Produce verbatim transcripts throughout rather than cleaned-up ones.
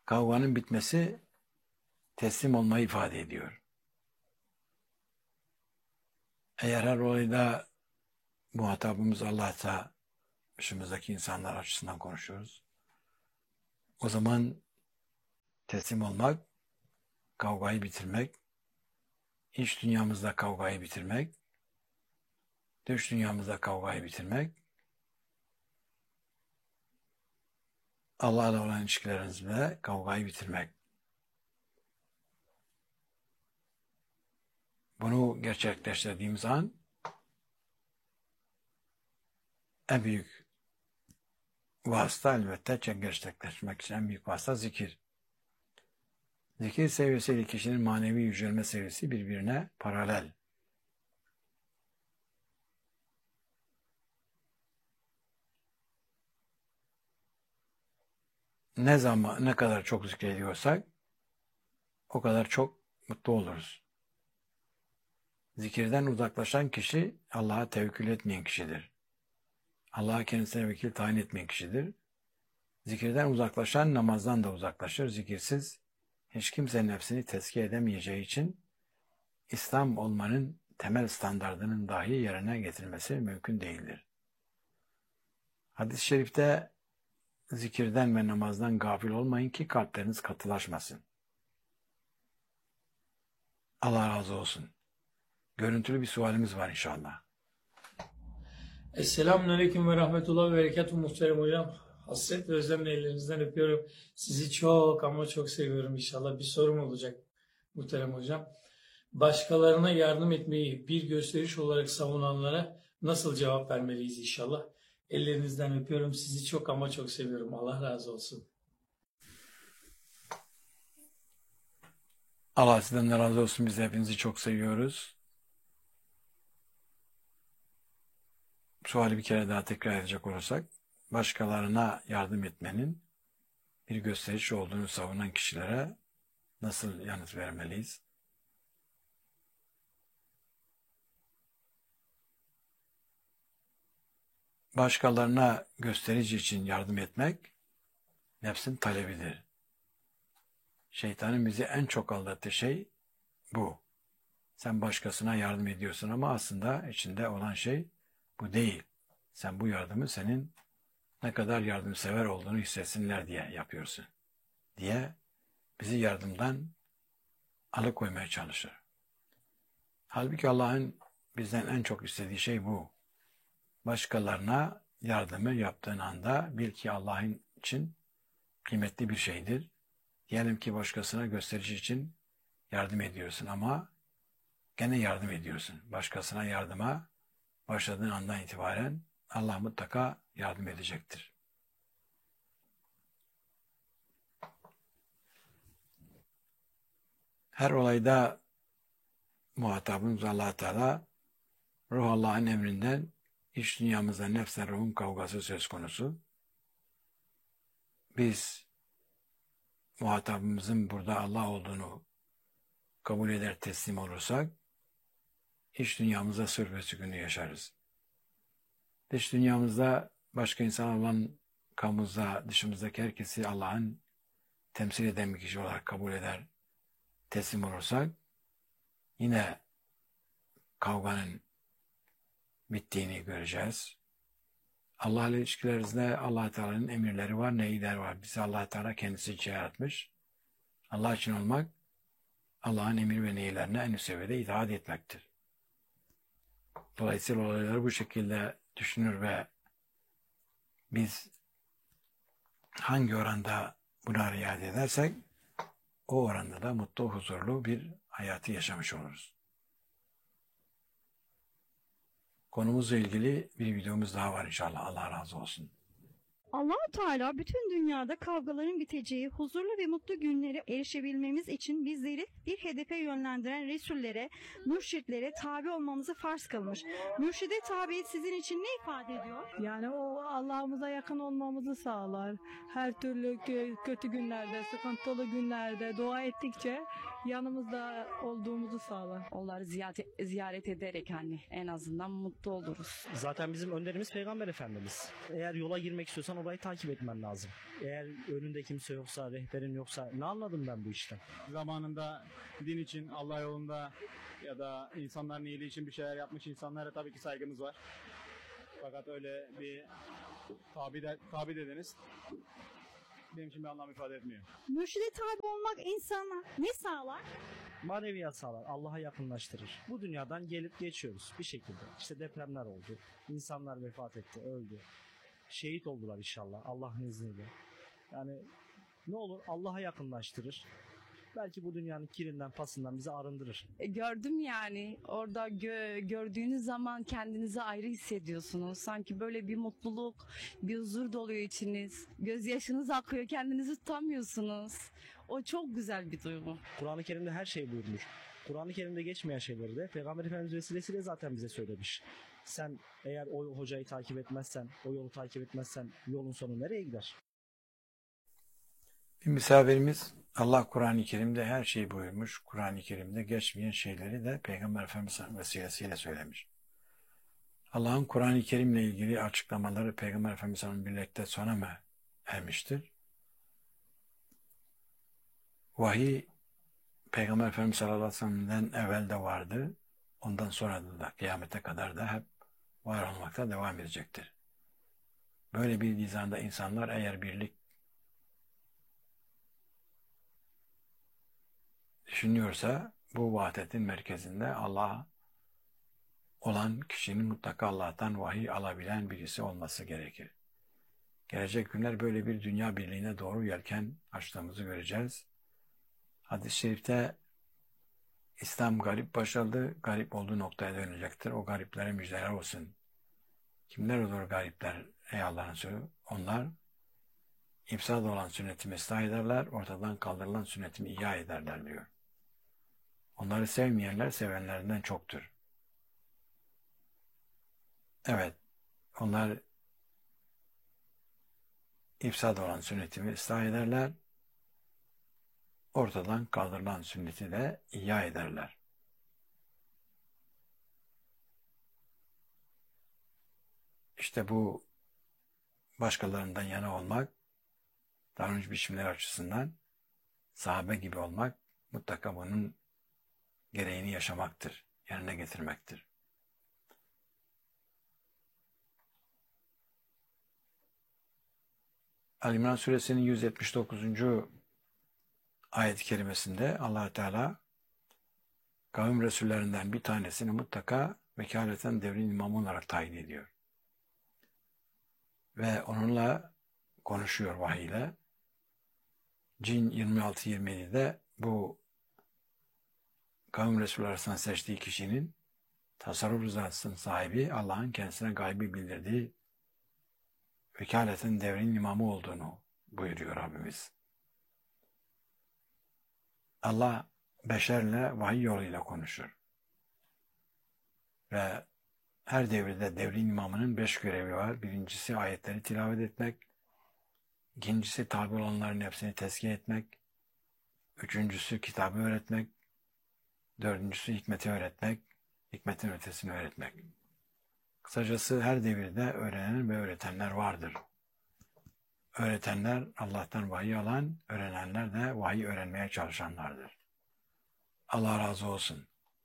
kavganın bitmesi teslim olmayı ifade ediyor. Eğer her olayda muhatabımız Allah'sa, dışımızdaki insanlar açısından konuşuyoruz. O zaman teslim olmak, kavgayı bitirmek, iç dünyamızda kavgayı bitirmek, dış dünyamızda kavgayı bitirmek, Allah'la olan ilişkilerimizde kavgayı bitirmek. Bunu gerçekleştirdiğimiz an en büyük vasıta elbette gerçekleştirmek için en büyük vasıta zikir. Zikir seviyesiyle kişinin manevi yücelme seviyesi birbirine paralel. Ne zaman, ne kadar çok zikrediyorsak o kadar çok mutlu oluruz. Zikirden uzaklaşan kişi Allah'a tevekkül etmeyen kişidir. Allah'a kendisine vekil tayin etmeyen kişidir. Zikirden uzaklaşan namazdan da uzaklaşır. Zikirsiz hiç kimsenin nefsini tezkiye edemeyeceği için İslam olmanın temel standardının dahi yerine getirilmesi mümkün değildir. Hadis-i şerifte zikirden ve namazdan gafil olmayın ki kalpleriniz katılaşmasın. Allah razı olsun. Görüntülü bir sualimiz var inşallah. Esselamun ve rahmetullah ve berekatuhu muhterem hocam. Hasret ve özlemle ellerinizden öpüyorum. Sizi çok ama çok seviyorum inşallah. Bir sorum olacak muhterem hocam. Başkalarına yardım etmeyi bir gösteriş olarak savunanlara nasıl cevap vermeliyiz inşallah? Ellerinizden öpüyorum. Sizi çok ama çok seviyorum. Allah razı olsun. Allah sizden de razı olsun. Biz hepinizi çok seviyoruz. Suali bir kere daha tekrar edecek olursak, başkalarına yardım etmenin bir gösteriş olduğunu savunan kişilere nasıl yanıt vermeliyiz? Başkalarına gösterici için yardım etmek nefsin talebidir. Şeytanın bizi en çok aldattığı şey bu. Sen başkasına yardım ediyorsun ama aslında içinde olan şey bu değil. Sen bu yardımı senin ne kadar yardımsever olduğunu hissetsinler diye yapıyorsun diye bizi yardımdan alıkoymaya çalışır. Halbuki Allah'ın bizden en çok istediği şey bu. Başkalarına yardımı yaptığın anda bil ki Allah'ın için kıymetli bir şeydir. Diyelim ki başkasına gösterici için yardım ediyorsun ama gene yardım ediyorsun. Başkasına yardıma başladığın andan itibaren Allah mutlaka yardım edecektir. Her olayda muhatabımız Allah Teala, ruh Allah'ın emrinden iç dünyamızda nefsle ruhun kavgası söz konusu. Biz muhatabımızın burada Allah olduğunu kabul eder teslim olursak iç dünyamızda sır ve sükûnü yaşarız. Dış dünyamızda başka insan olan kamuda dışımızdaki herkesi Allah'ın temsil eden bir kişi olarak kabul eder teslim olursak yine kavganın bittiğini göreceğiz. Allah ile ilişkilerimizde Allah Teala'nın emirleri var, nehirleri var. Bizi Allah Teala kendisi için yaratmış. Allah için olmak, Allah'ın emir ve nehirlerine en üst seviyede itaat etmektir. Dolayısıyla olayları bu şekilde düşünür ve biz hangi oranda buna riayet edersek o oranda da mutlu, huzurlu bir hayatı yaşamış oluruz. Konumuzla ilgili bir videomuz daha var inşallah. Allah razı olsun. Allah-u Teala bütün dünyada kavgaların biteceği, huzurlu ve mutlu günlere erişebilmemiz için bizleri bir hedefe yönlendiren Resullere, mürşitlere tabi olmamızı farz kılmış. Mürşide tabiyet sizin için ne ifade ediyor? Yani o Allah'ımıza yakın olmamızı sağlar. Her türlü kötü günlerde, sıkıntılı günlerde dua ettikçe yanımızda olduğumuzu sağlar. Onları ziyaret, ziyaret ederek hani en azından mutlu oluruz. Zaten bizim önderimiz Peygamber Efendimiz. Eğer yola girmek istiyorsan orayı takip etmen lazım. Eğer önünde kimse yoksa, rehberin yoksa ne anladım ben bu işten? Zamanında din için, Allah yolunda ya da insanların iyiliği için bir şeyler yapmış insanlara tabii ki saygımız var. Fakat öyle bir tabi, de, tabi dediniz benim için bir anlam ifade etmiyor. Mürşide tabi olmak insana ne sağlar? Maneviyat sağlar, Allah'a yakınlaştırır. Bu dünyadan gelip geçiyoruz bir şekilde. İşte depremler oldu, insanlar vefat etti, öldü. Şehit oldular inşallah Allah'ın izniyle. Yani ne olur Allah'a yakınlaştırır. Belki bu dünyanın kirinden, pasından bizi arındırır. E, gördüm yani orada gö- gördüğünüz zaman kendinizi ayrı hissediyorsunuz. Sanki böyle bir mutluluk, bir huzur doluyor içiniz. Gözyaşınız akıyor, kendinizi tutamıyorsunuz. O çok güzel bir duygu. Kur'an-ı Kerim'de her şey buyurmuş. Kur'an-ı Kerim'de geçmeyen şeyleri de Peygamber Efendimiz vesilesiyle zaten bize söylemiş. Sen eğer o hocayı takip etmezsen, o yolu takip etmezsen yolun sonu nereye gider? Bir misafirimiz Allah Kur'an-ı Kerim'de her şeyi buyurmuş. Kur'an-ı Kerim'de geçmeyen şeyleri de Peygamber Efendimiz vesilesiyle söylemiş. Allah'ın Kur'an-ı Kerim'le ilgili açıklamaları Peygamber Efendimiz'in birlikte sona mı ermiştir? Vahiy Peygamber Efendimiz sallallahu aleyhi ve sellem'den evvel de vardı. Ondan sonra da kıyamete kadar da hep var olmakta devam edecektir. Böyle bir nizamda insanlar eğer birlik düşünüyorsa bu vahdetin merkezinde Allah olan kişinin mutlaka Allah'tan vahiy alabilen birisi olması gerekir. Gelecek günler böyle bir dünya birliğine doğru yelken açtığımızı göreceğiz. Hadis-i şerifte İslam garip başladı, garip olduğu noktaya dönecektir. O gariplere müjdeler olsun. Kimler olur garipler ey Allah'ın sözü? Onlar ifsad olan sünnetimi ıslah ederler, ortadan kaldırılan sünnetimi ihya ederler diyor. Onları sevmeyenler sevenlerinden çoktur. Evet, onlar ifsad olan sünnetimi ıslah ederler, ortadan kaldırılan sünneti de ihya ederler. İşte bu başkalarından yana olmak, davranış biçimleri açısından sahabe gibi olmak mutlaka bunun gereğini yaşamaktır, yerine getirmektir. Ali-İmran suresinin yüz yetmiş dokuzuncu ayet-i kerimesinde Allah Teala kavim resullerinden bir tanesini mutlaka vekaleten devrin imamı olarak tayin ediyor. Ve onunla konuşuyor vahiy ile. Cin yirmi altı yirmi yedi'de bu kavim resulü arasından seçtiği kişinin tasarruf rızasının sahibi Allah'ın kendisine gaybi bildirdiği vekaletin devrin imamı olduğunu buyuruyor Rabbimiz. Allah beşerle vahiy yoluyla konuşur. Ve her devirde devrin imamının beş görevi var. Birincisi ayetleri tilavet etmek. İkincisi tabi olanların hepsini tezkiye etmek. Üçüncüsü kitabı öğretmek. Dördüncüsü hikmeti öğretmek. Hikmetin ötesini öğretmek. Kısacası her devirde öğrenen ve öğretenler vardır. Öğretenler Allah'tan vahiy alan, öğrenenler de vahiy öğrenmeye çalışanlardır. Allah razı olsun.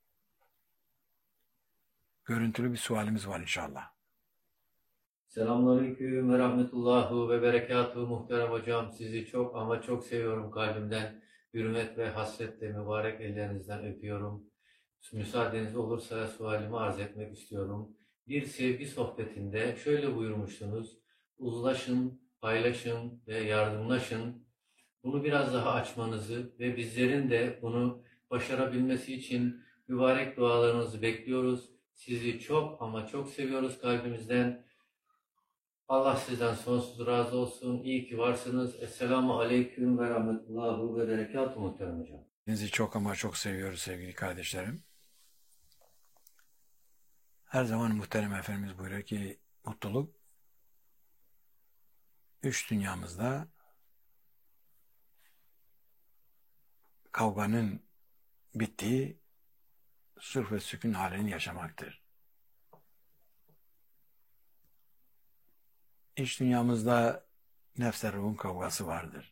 Görüntülü bir sualimiz var inşallah. Selamünaleyküm ve rahmetullahu ve berekatuhu muhterem hocam. Sizi çok ama çok seviyorum kalbimden. Hürmet ve hasretle mübarek ellerinizden öpüyorum. Müsaadeniz olursa sualimi arz etmek istiyorum. Bir sevgi sohbetinde şöyle buyurmuştunuz. Uzlaşın, paylaşın ve yardımlaşın. Bunu biraz daha açmanızı ve bizlerin de bunu başarabilmesi için mübarek dualarınızı bekliyoruz. Sizi çok ama çok seviyoruz kalbimizden. Allah sizden sonsuz razı olsun. İyi ki varsınız. Esselamu aleyküm ve rahmetullahu ve berekatuhu muhterem hocam. Sizi çok ama çok seviyoruz sevgili kardeşlerim. Her zaman muhterem Efendimiz buyuruyor ki mutluluk üç dünyamızda kavganın bittiği sürf ve sükun halini yaşamaktır. İç dünyamızda nefsle ruhun kavgası vardır.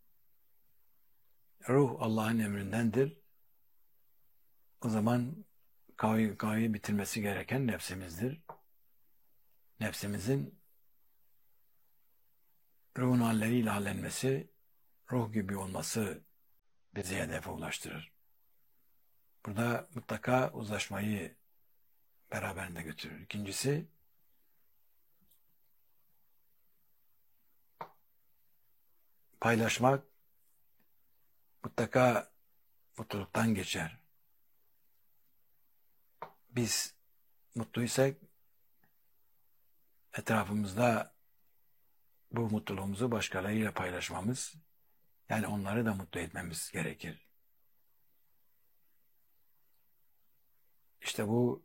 Ruh Allah'ın emrindendir. O zaman kavgayı, kavgayı bitirmesi gereken nefsimizdir. Nefsimizin ruhun halleriyle hallenmesi, ruh gibi olması bizi hedefe ulaştırır. Burada mutlaka uzlaşmayı beraberinde götürür. İkincisi, paylaşmak mutlaka mutluluktan geçer. Biz mutluysak etrafımızda bu mutluluğumuzu başkalarıyla paylaşmamız, yani onları da mutlu etmemiz gerekir. İşte bu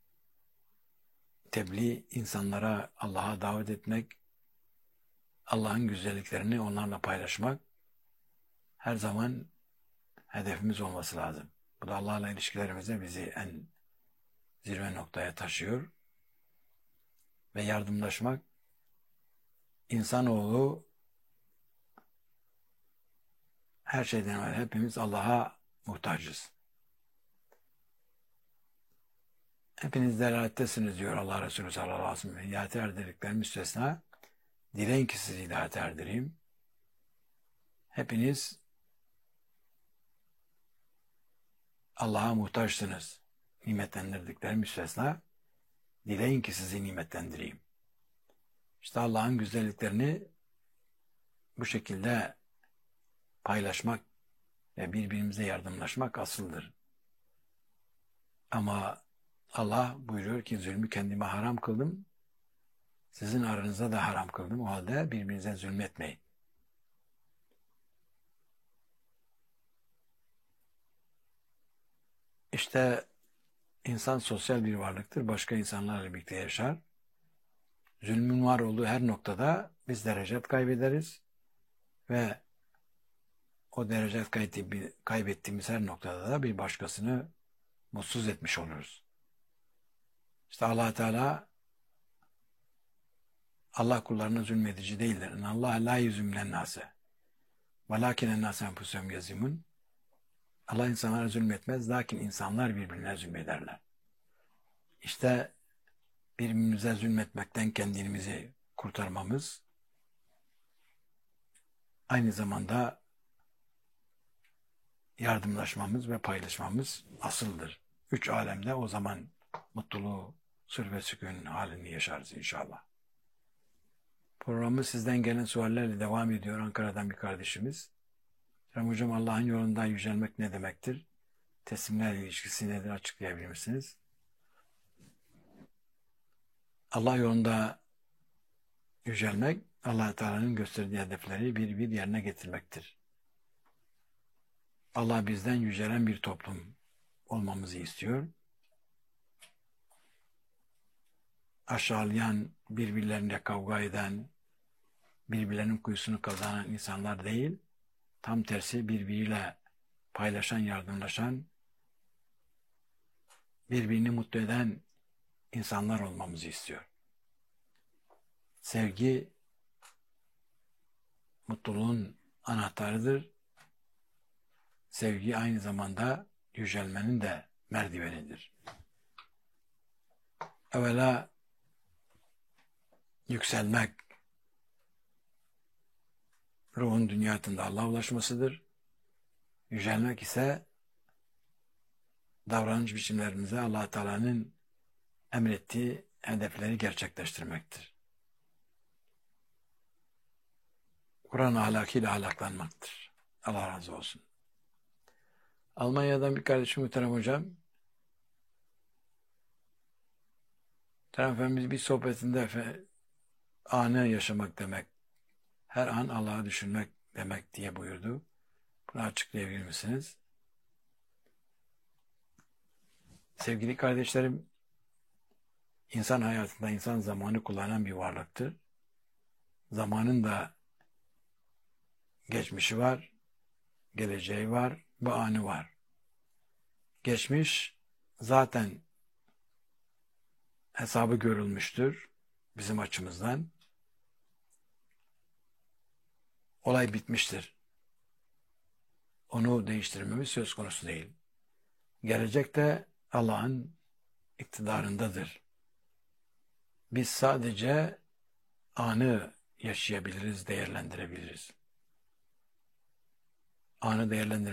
tebliğ, insanlara Allah'a davet etmek, Allah'ın güzelliklerini onlarla paylaşmak her zaman hedefimiz olması lazım. Bu da Allah'la ilişkilerimizde bizi en zirve noktaya taşıyor. Ve yardımlaşmak, insanoğlu her şeyden evvel hepimiz Allah'a muhtacız. Hepiniz delalettesiniz diyor Allah Resulü sallallahu aleyhi ve sellem. Hidayete erdirdikleri müstesna, dileyin ki sizi hidayete erdireyim. Hepiniz Allah'a muhtaçsınız. Nimetlendirdikleri müstesna, dileyin ki sizi nimetlendireyim. İşte Allah'ın güzelliklerini bu şekilde paylaşmak ve birbirimize yardımlaşmak asıldır. Ama Allah buyuruyor ki zulmü kendime haram kıldım, sizin aranızda da haram kıldım. O halde birbirinize zulmetmeyin. İşte insan sosyal bir varlıktır. Başka insanlarla birlikte yaşar. Zulmün var olduğu her noktada biz derecet kaybederiz ve o derecet kaybettiğimiz her noktada da bir başkasını mutsuz etmiş oluruz. İşte Allah Teala Allah kullarına zulmedici değildir. Allah la yuzümlen nase. Velakinen nase enfusehum yazlimun. Allah insanlara zulmetmez, lakin insanlar birbirine zulmederler. İşte birbirimize zulmetmekten kendimizi kurtarmamız, aynı zamanda yardımlaşmamız ve paylaşmamız asıldır. Üç alemde o zaman mutluluğu, sır ve sükun halini yaşarız inşallah. Programı sizden gelen suallerle devam ediyor. Ankara'dan bir kardeşimiz. Hocam, hocam Allah'ın yolunda yücelmek ne demektir? Teslimler ilişkisi nedir? Açıklayabilir misiniz? Allah yolunda yücelmek, Allah Teala'nın gösterdiği hedefleri bir bir yerine getirmektir. Allah bizden yücelen bir toplum olmamızı istiyor. Aşağılayan, birbirlerine kavga eden, birbirlerinin kuyusunu kazanan insanlar değil, tam tersi birbiriyle paylaşan, yardımlaşan, birbirini mutlu eden insanlar olmamızı istiyor. Sevgi mutluluğun anahtarıdır. Sevgi aynı zamanda yücelmenin de merdivenidir. Evvela yükselmek, ruhun dünyasında Allah'a ulaşmasıdır. Yücelmek ise davranış biçimlerimize Allah Teala'nın emrettiği hedefleri gerçekleştirmektir. Kur'an ahlakıyla ahlaklanmaktır. Allah razı olsun. Almanya'dan bir kardeşim muhterem hocam. Efendimiz bir sohbetinde anı yaşamak demek, her an Allah'ı düşünmek demek diye buyurdu. Bunu açıklayabilir misiniz? Sevgili kardeşlerim, insan hayatında insan zamanı kullanan bir varlıktır. Zamanın da geçmişi var, geleceği var ve anı var. Geçmiş zaten hesabı görülmüştür bizim açımızdan. Olay bitmiştir. Onu değiştirmemiz söz konusu değil. Gelecek de Allah'ın iktidarındadır. Biz sadece anı yaşayabiliriz, değerlendirebiliriz. Anı değerlendirmek